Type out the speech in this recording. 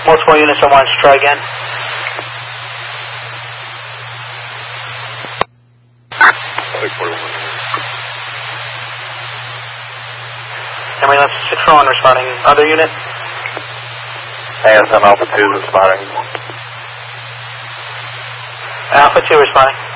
Multiple units at once, try again. Ambulance 641 responding. Other unit? ASM Alpha 2 responding. Alpha 2 responding.